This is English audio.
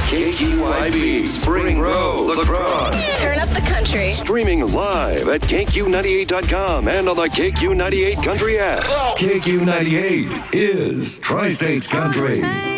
KQYB Spring Road, La Crosse. Turn up the country. Streaming live at KQ98.com and on the KQ98 Country app. KQ98 is Tri-States Country.